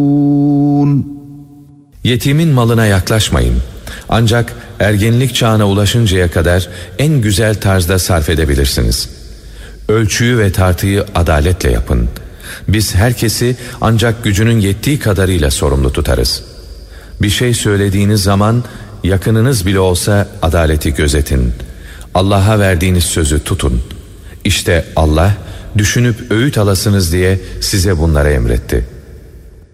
Yetimin malına yaklaşmayın. Ancak ergenlik çağına ulaşıncaya kadar en güzel tarzda sarf edebilirsiniz. Ölçüyü ve tartıyı adaletle yapın. Biz herkesi ancak gücünün yettiği kadarıyla sorumlu tutarız. Bir şey söylediğiniz zaman yakınınız bile olsa adaleti gözetin. Allah'a verdiğiniz sözü tutun. İşte Allah düşünüp öğüt alasınız diye size bunları emretti.